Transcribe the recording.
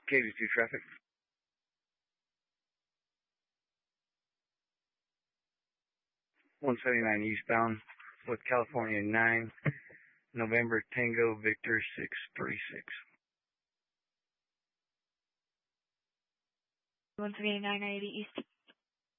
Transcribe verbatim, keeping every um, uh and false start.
K B two traffic. one seventy-nine eastbound with California nine, November Tango Victor six three six. one seventy-nine ninety East.